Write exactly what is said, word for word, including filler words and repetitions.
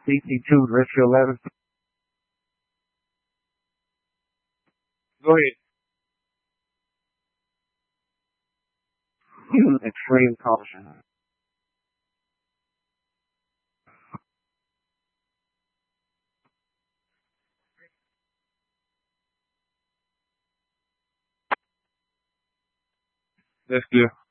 C T two, ratio eleven. Go ahead. Extreme caution. That's clear.